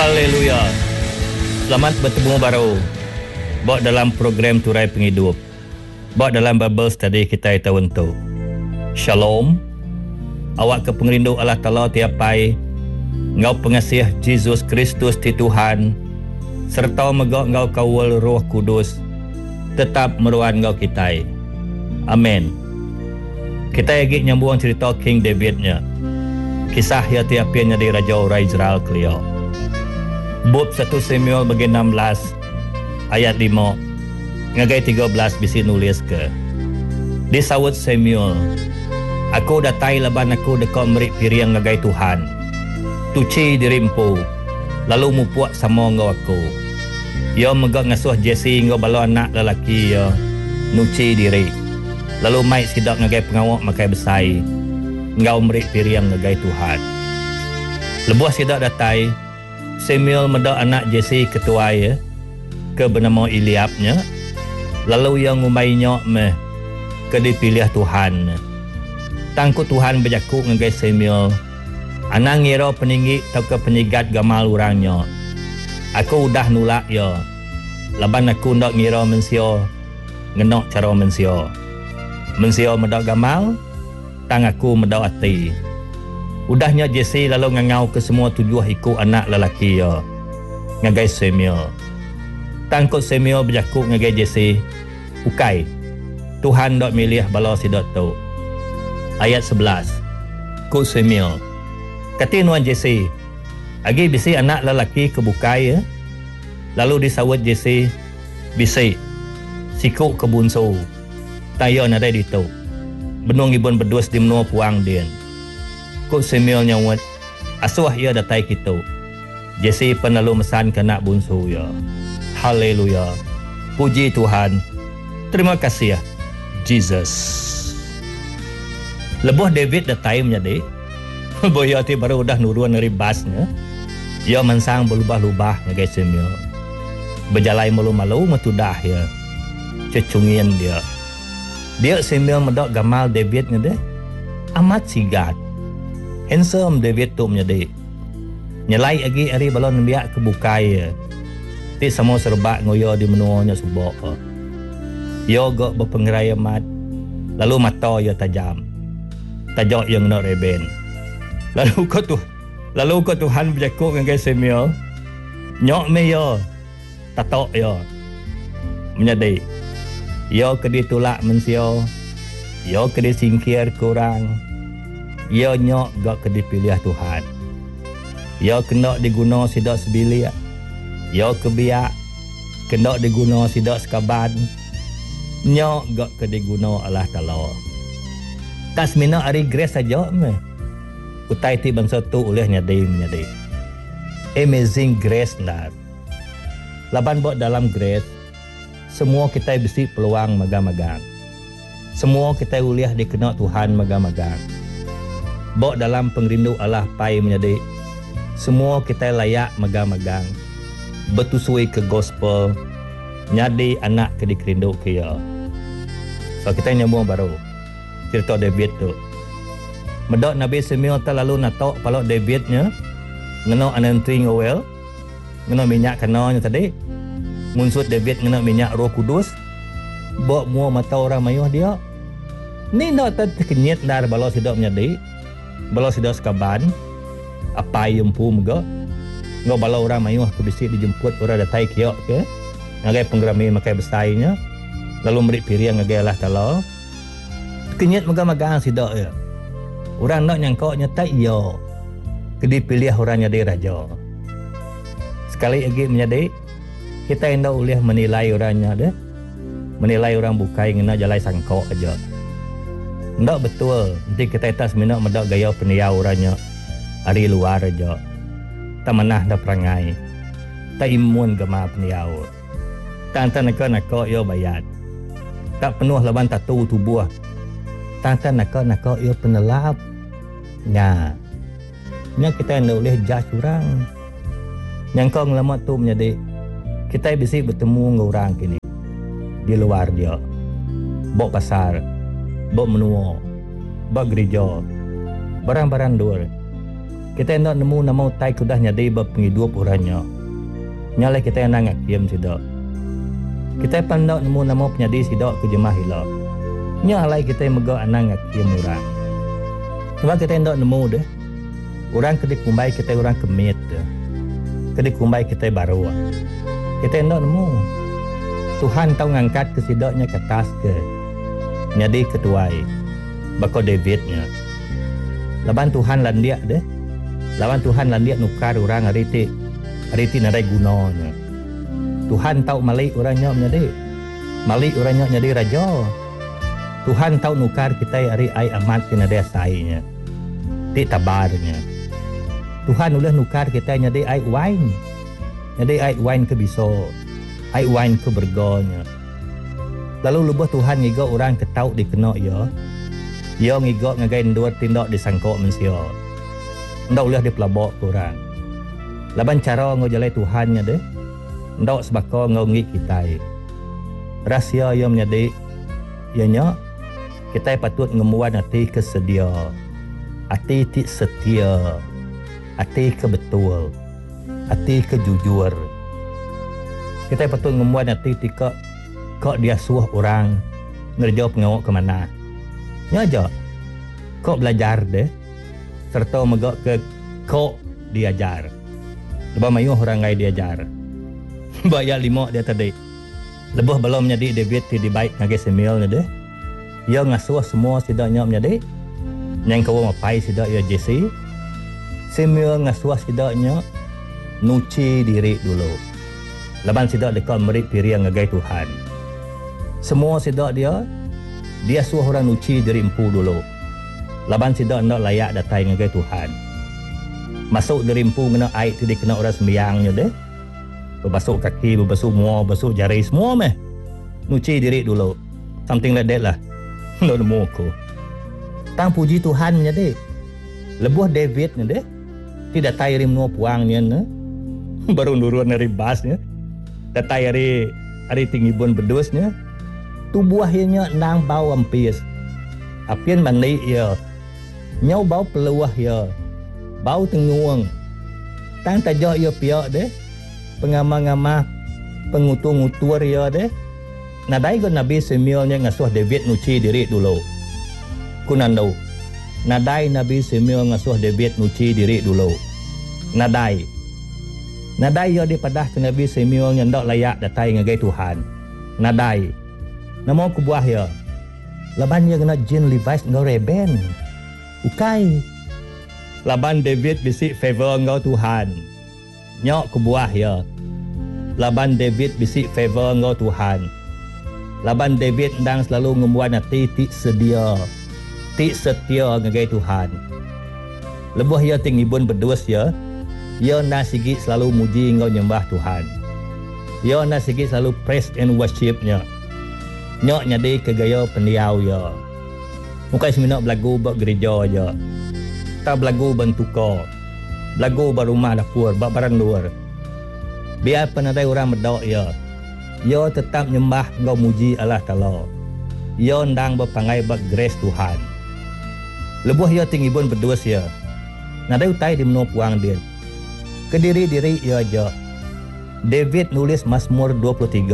Haleluya. Selamat bertemu baru. Bawa dalam program Turai Penghidup. Bawa dalam Bible Study kita itu untuk Shalom. Awak ke pengrindu Allah Ta'ala tiapai. Ngau pengasih Jesus Kristus ti Tuhan. Serta megak ngau kawal Roh Kudus. Tetap meruan ngau kita. Amin. Kita lagi nyambung cerita King Davidnya. Kisah ya tiapnya di Raja Orang Israel kelio. Bab 1 Samuel bagi 16 ayat 5 ngagai 13 bisi nulis ke. Disawut Samuel, aku datai laban aku dekat merik piriang ngagai Tuhan. Tuci dirimpu, lalu mupuak sama ngau aku. Ia megak ngasuh Jesse ngau balo anak lelaki ia nuci diri. Lalu mai sidak ngagai pengawak makai besai ngau merik piriang ngagai Tuhan. Lebuh sidak datai Samuel medak anak Jesse ketua ya ke bernama Eliabnya. Lalu yang ngumainya meh ke dipilih Tuhan. Tangku Tuhan berjakuk ngagai Samuel. Anang ngira peninggi atau ke penyigat gamal orangnya. Aku udah nulak ya. Laban aku ndak ngira mensio ngenok cara mensio. Mensio medak gamal, tang aku medak hati. Udahnya Jesse lalu ngangau ke semua tujuh ikut anak lelaki ya. Ngagai Samuel. Tangkut Samuel berjakuk ngagai Jesse. Ukai. Tuhan dok milih bala si dok tu. Ayat 11. Kut Samuel. Kati nuan Jesse. Agi bisi anak lelaki kebukai ya. Lalu disawat Jesse. Bisi. Sikuk ke bunso. Tayo nadai ditu. Benung ibun berdus di menua puang dia. Kut Samuel nyawat, asuh ia datai kita. Jesse penalu mesan ke anak bungsu ya. Haleluya. Puji Tuhan. Terima kasih ya, Jesus. Lebuh David datai menjadi. Boya ti baru udah nuruan dari basnya. Ia mensang berlubah-lubah ngagai Samuel. Berjalai malu-malu metudah ya. Cecungin dia. Dia Samuel medak gamal David ngade. Amat sigat. Handsome David tu menjadi. Nyelai lagi hari balon biak kebukai ya. Ti semua serba ngoyo di menuanya subok. Yo gok berpenggerai amat. Lalu mata yo tajam. Tajak yang nak reben. Lalu kau Tuhan berjakuk dengan Samuel. Nyok me yo. Tatok yo. Menjadi. Yo kedi tulak mensio. Yo kedi singkir kurang. Ia nyok gak ke dipilih Tuhan. Ia kena diguna sidak sebilik. Ia kebiak kena diguna sidak sekaban. Nyok gak ke diguna Allah Ta'ala. Tas mina hari grace saja meh. Utai ti bangsa tu oleh nyadai menyadai. Amazing grace nar. Laban buat dalam grace. Semua kita bisi peluang magang-magang. Semua kita uliah dikena Tuhan magang-magang. Bawa dalam pengrindu Allah pai menjadi semua kita layak magang-magang bertusui ke gospel nyadi anak ke dikerindu ke ya. So kita nyambung baru cerita David tu. Medak Nabi Samuel terlalu natok palok Davidnya ngeno anointing oil, ngeno minyak kananya tadi. Munsut David ngeno minyak Roh Kudus. Bawa mua mata orang mayuh dia. Ni nak terkenyit dar balo sidak menjadi. Bala sidak sekaban apa yang pun juga ngau bala orang mayuh ke bisi dijemput orang datai kiok ke ngagai penggerami makai besainya lalu merik piriang ngagai Allah Ta'ala kenyat magang-magang sidak ya orang nak nyangkok nyetai yo kedi pilih orang jadi raja sekali lagi menjadi kita hendak boleh menilai orangnya deh menilai orang bukai ngena jalai sangkok aja. Ndak betul. Nanti kita tas minat medak gaya peniau orangnya. Hari luar aja. Tak menah dah perangai. Tak imun gema peniau. Tak nak yo bayat. Tak penuh laban tatu tubuh. Tak nak yo penelap. Nya. Nya kita hendak boleh judge orang. Yang kau ngelamat tu menjadi kita bisa bertemu dengan orang kini. Di luar dia. Bawa pasar. Bawa menua, bawa gereja, barang-barang dua. Kita nak nemu nama utai kudah nyadi berpenghidup orangnya. Nyala kita yang nangak kiam sidak. Kita pandang nemu nama penyadi sidak ke jemah hilak. Nyala kita yang megak nangak kiam orang. Sebab kita nak nemu deh. Orang kedik kumbai kita orang kemit deh. Kedik kumbai kita baru. Kita nak nemu. Tuhan tahu ngangkat ke sidaknya ke atas ke. Nyadi ketuai. Bako Davidnya. Laban Tuhan landiak deh. Lawan Tuhan landiak nukar orang hari ti nadai gunanya. Tuhan tahu malik orangnya nyadi. Malik orangnya nyadi raja. Tuhan tahu nukar kita hari ai amat kena dia sainya. Ti tabarnya. Tuhan ulah nukar kita nyadi ai wine. Nyadi ai wine ke biso. Ai wine ke bergonya. Lalu lubah Tuhan ngigok orang ketau dikena ya. Ya ngigok ngagai dua tindak disangkok manusia. Ndak ulah dipelabok ke orang. Laban cara ngau jalai Tuhannya deh. Ndak sebaka ngau ngik kita. Rahsia yang menjadi ianya kita patut ngemuan hati kesedia. Hati ti setia. Hati kebetul. Hati kejujur. Kita patut ngemuan hati ti kok dia suah orang ngerja pengawak ke mana. Nyaja. Kok belajar deh. Serta megak ke kok diajar. Lebah mayuh orang ngai diajar. Bayar 5 dia tadi. Lebah belum menjadi David ti baik ngagai Samuel ni deh. Ia ngasuh semua sidaknya menjadi. Yang kau mapai sidak ya Jesse. Samuel ngasuh sidaknya nuci diri dulu. Laban sidak dekat merik piriang ngagai Tuhan. Semua sidak dia suruh orang nuci diri empu dulu. Laban sidak nak layak datai ngagai Tuhan. Masuk dari empu kena air tu dia kena orang sembiangnya deh. Berbasuh kaki, berbasuh muar, berbasuh jari semua meh. Nuci diri dulu. Something like that lah. Nak nemu aku. Tang puji Tuhan menjadi. Lebuh David ni deh. Tidak datai dari menua puangnya ne. Baru nuruan dari basnya. Datai hari tinggi bun bedusnya. Tubuhnya nang bau ampis. Apian mandi ya. Nyau bau peluah ya. Bau tenguang. Tang tajak ya piak deh. Pengamah-ngamah pengutur-ngutur ya deh. Nadai ko Nabi Samuelnya ngasuh David nuci diri dulu. Kunando. Nadai Nabi Samuel ngasuh David nuci diri dulu. Nadai ya dipadah ke Nabi Samuel yang tak layak datai ngagai Tuhan. Nadai. Nama ku buah ya. Laban ya kena jin Levi's ngau reben. Ukai. Laban David bisik favor ngau Tuhan. Nyok ku buah ya. Laban David bisik favor ngau Tuhan. Laban David ndang selalu ngemuan hati ti sedia. Ti setia ngagai Tuhan. Lebuh ya tingibun berdus ya. Ya nasigi selalu muji ngau nyembah Tuhan. Ya nasigi selalu praise and worshipnya. Nyok nyadi ke gaya pendiau ya. Bukan seminat belagu buat gereja aja. Tak belagu bentuka. Belagu berumah dapur, buat barang luar. Biar penadai orang medok ya. Ya tetap nyembah ngau muji Allah Ta'ala. Ya ndang berpangai buat grace Tuhan. Lebuh ya tingibun berdus ya. Nadai utai di menua puang dia. Kediri-diri ya aja. David nulis Mazmur 23.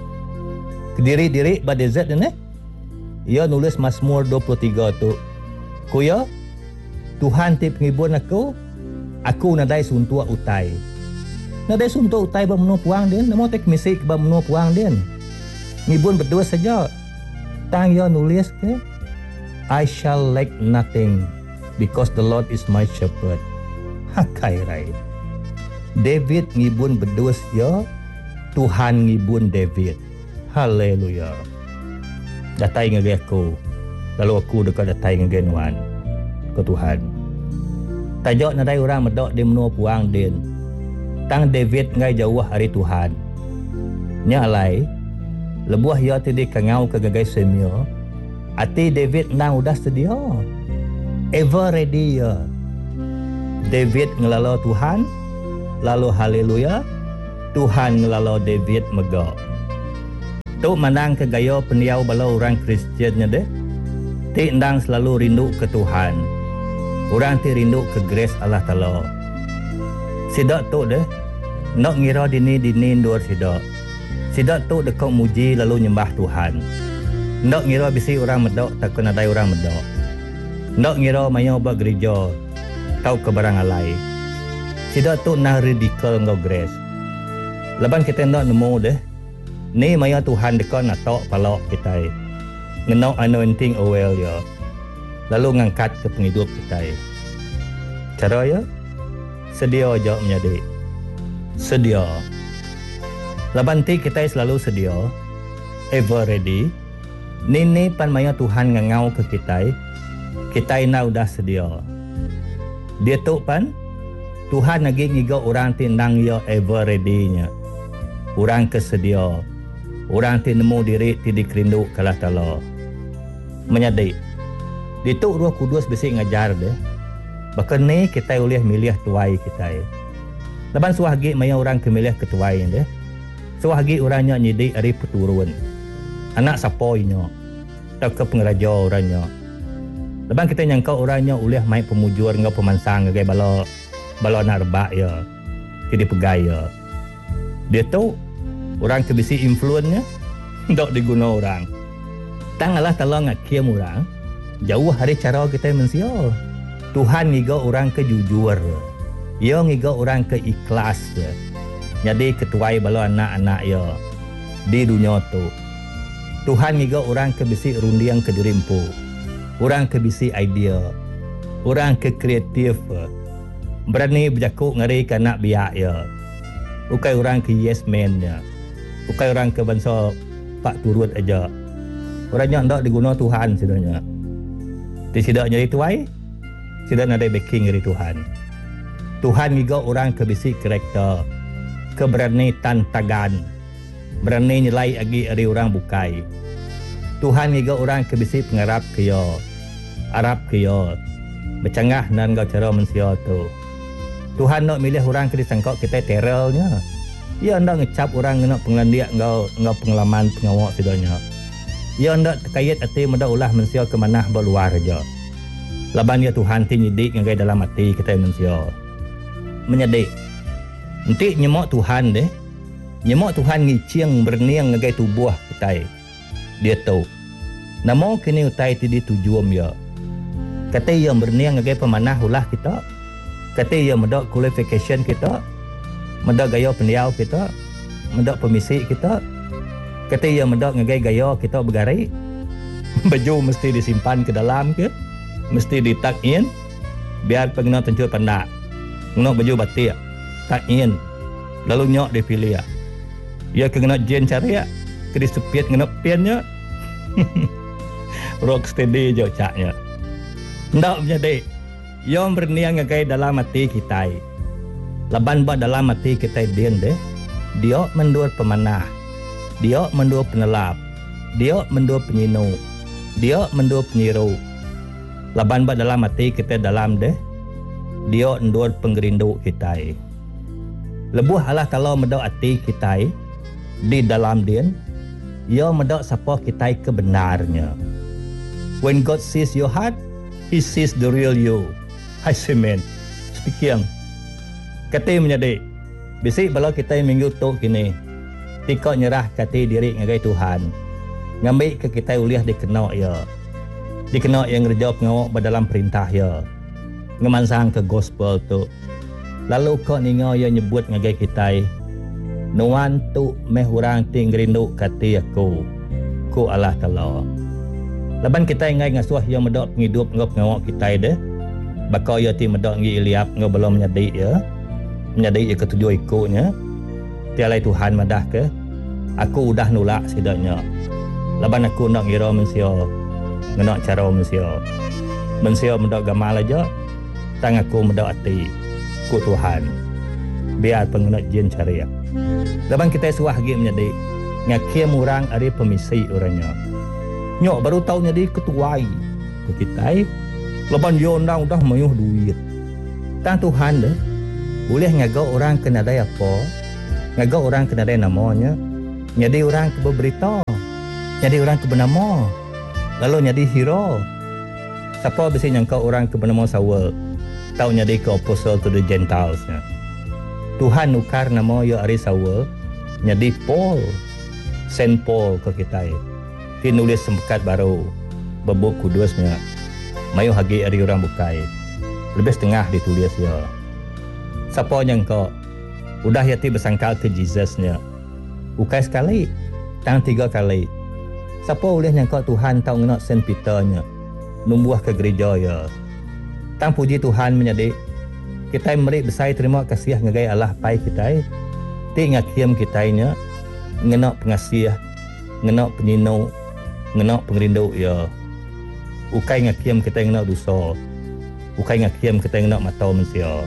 Kediri-diri pada zat ni. Ia nulis Mazmur 23 tu. Kuya, Tuhan ti pengibun aku nadai suntua utai. Nadai suntua utai bermenua puang dia. Nama tek misik bermenua puang dia. Ngibun berdua saja. Tang ia nulis ke, I shall lack nothing because the Lord is my shepherd. Hakai rai. David ngibun berdua ya. Tuhan ngibun David. Haleluya. Datai ngagai aku. Lalu aku dekat datai ngagai nuan. Ke Tuhan. Tajak nadai orang medok di menua puang din. Tang David ngai jauh hari Tuhan. Nya alai. Lebuah ya tadi kangau ke gagai Samuel. Ati David nang udah sedia. Ever ready ya. David ngelalo Tuhan. Lalu haleluya. Tuhan ngelalo David megak. Tu menang ke gaya pendiau balau orang Kristiannya deh. Ti ndang selalu rindu ke Tuhan. Orang ti rindu ke grace Allah Ta'ala. Sidak tu deh, nak ngira dini dua sidak. Sidak tu dek kau muji lalu nyembah Tuhan. Nak ngira bisi orang medok tak kena dai orang medok. Nak ngira mayo buat gereja tau ke barang alai. Sidak tu nah ridicule ngau grace. Leban kita nak nemu deh. Ni mayo Tuhan dekon nak tok palok kita. Ngenok anointing oil ya. Lalu ngangkat ke penghidup kita. Cara ya? Sedia je menjadi. Sedia. Laban ti kita selalu sedia. Ever ready. Ni pan maya Tuhan ngangau ke kita. Kita ina udah sedia. Dia tu pan Tuhan lagi ngiga orang ti nang ya ever ready nya. Orang kesedia. Orang ti nemu diri ti dikerindu kalah Ta'ala. Menyadi. Itu Roh Kudus besi ngajar deh. Bahkan ni kita boleh milih tuai kita. Leban suahgi maya orang kemilih ketuai deh. Suahgi orangnya nyidi ari peturun. Anak sapoinya. Tak ke pengeraja orangnya. Leban kita nyangka orangnya boleh main pemujur ngau pemansang ngau balo nak rebak ya. Jadi pegai ya. Dia tu orang kebisi influennya dok diguna orang. Tang Allah Ta'ala ngakiem orang. Jauh hari cara kita manusia. Tuhan ngiga orang ke jujur. Ia ngiga orang ke ikhlas. Jadi ketuai bala anak-anak ya di dunia tu. Tuhan ngiga orang ke bisi rundiang ke dirimpu. Orang ke bisi idea. Orang ke kreatif. Berani berjakuk ngari ke anak biak ya. Bukan orang ke yes man ya. Bukan orang ke bangsa pak turut aja. Orangnya hendak diguna Tuhan sebenarnya. Tidak jadi tuai, tidak ada backing dari Tuhan. Tuhan juga orang kebisi karakter, keberani tantagan, berani nilai agi dari orang bukai. Tuhan juga orang kebisi pengarap kaya, Arab kaya, bercanggah nan kau cara manusia tu. Tuhan nak milih orang ke disangkau kita teralnya. Ia hendak ngecap orang nak penglandiak ngau pengalaman pengawak sidanya. Ia hendak terkait hati mudah ulah manusia ke manah berluar saja. Laban ya Tuhan ti nyidik ngagai dalam hati kita manusia. Menyedik. Nanti nyemak Tuhan deh. Nyemak Tuhan ngiciang berniang ngagai tubuh kita. Dia tahu. Namo kini utai ti ditujuam ya. Kata ia berniang ngagai pemanah ulah kita. Kata ia medak qualification kita. Medak gaya pendiau kita. Medak pemisi kita. Kata ia mendak ngagai gaya kita bergarai. Baju mesti disimpan ke dalam ke? Mesti ditak-in. Biar pengguna tencu pandak. Ngok baju batik. Tak-in. Lalu nyok dipilih. Ya kena jen cari ya. Kedi sepit ngena piannya. Rock steady je caknya. Ndak menjadi. Yang berniang ngagai dalam hati kita. Laban ba dalam hati kita dian deh. Dia mendur pemanah. Dia mendur penelap. Dia mendur penyinu. Dia mendur penyiru. Laban ba dalam hati kita dalam deh. Dia mendur penggerindu kita. Lebuh Allah Ta'ala mendak hati kita di dalam dia. Ia mendak siapa kita kebenarnya. When God sees your heart, He sees the real you. I say man. Speaking. Kata menjadi. Bisik bala kita minggu tu kini. Tika nyerah kati diri ngagai Tuhan. Ngambil ke kita uliah dikenal ya. Dikenal yang kerja pengawak dalam perintah ya. Ngemansang ke gospel tu. Lalu kau ninga yang nyebut ngagai kita. Nuan tu meh orang ting rindu kati aku. Ku Allah Ta'ala. Laban kita ingai ngasuh yang medak penghidup ngau pengawak kita deh. Bakau ya ti medak ngi iliap ngau belum menjadi ya. Menjadi ya ketujuh ikutnya. Tialai Tuhan madah ke. Aku udah nolak sidanya. Laban aku nak ngira manusia. Ngenak cara manusia. Manusia mendak gamal aja. Tang aku mendak hati. Ku Tuhan. Biar pengenak jen cari ya. Laban kita suah lagi menjadi. Ngakiem orang ada pemisi orangnya. Nyok baru tahu jadi ketuai. Ku kita. Laban dia udah mayuh duit. Tang Tuhan deh. Boleh ngagau orang kena ada apa. Ngagau orang kena ada namanya. Jadi orang ke berita. Jadi orang ke bernama. Lalu jadi hero. Siapa bisa nyangka orang ke bernama Saul tahu jadi ke apostle to the Gentiles nya. Tuhan nukar nama ya ari Saul jadi Paul, Saint Paul ke kita. Dia nulis sempekat baru bebuk kudusnya. Mayu hagi ari orang bukai. Lebih setengah ditulis ya. Siapa nyangka udah yati bersangkal ke Jesusnya. Bukai sekali, tang 3 kali. Siapa boleh nyangka Tuhan tahu ngenak Saint Peternya. Numbuh ke gereja ya. Tang puji Tuhan menjadi kita meri besar terima kasih ngagai Allah pai kita. Ti ngakiem kitanya ngenak pengasih, ngenak penyino, ngenak pengerindu ya. Ukai ngakiem kita ngenak dosa. Ukai ngakiem kita ngenak matau manusia.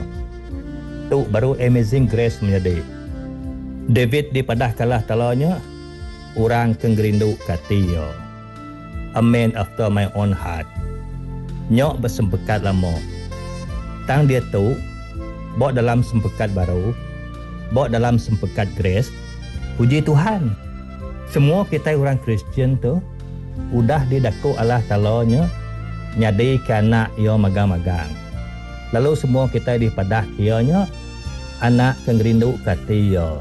Tu baru amazing grace menjadi. David dipadah kalah talanya orang kenggerindu kati ya. A man after my own heart. Nyok bersempekat lama. Tang dia tu bawa dalam sempekat baru, bawa dalam sempekat grace. Puji Tuhan. Semua kita orang Kristian tu udah didaku Allah Ta'ala-nya nyadi ke anak ia magang-magang. Lalu semua kita dipadah kianya anak kenggerindu kati ia.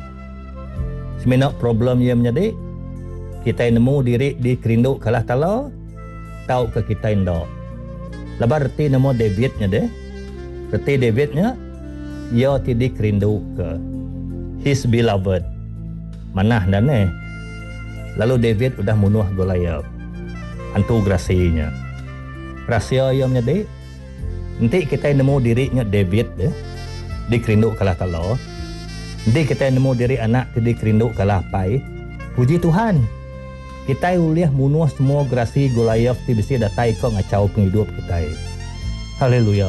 Semenak problem ia menjadi kita nemu diri di kerindu ke Allah Ta'ala tahu ke kita indah. Lebar reti nama Davidnya deh. Reti Davidnya ia tidak kerindu ke his beloved. Manah dan Lalu David udah munuh Goliath. Antu grasinya. Rahasia ia menjadi nanti kita nemu dirinya David deh. Di kerindu ke Allah Ta'ala. Nanti kita nemu diri anak di kerindu ke Allah Pai. Puji Tuhan. Kita uliah munuh semua grasi Goliath ti bisi datai ko ngacau penghidup kita. Haleluya.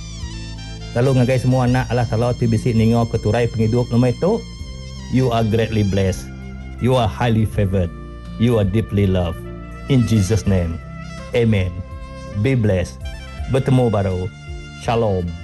Lalu ngagai semua anak Allah Ta'ala ti bisi ningo keturai penghidup nama itu. You are greatly blessed. You are highly favored. You are deeply loved. In Jesus name. Amen. Be blessed. Bertemu baru. Shalom.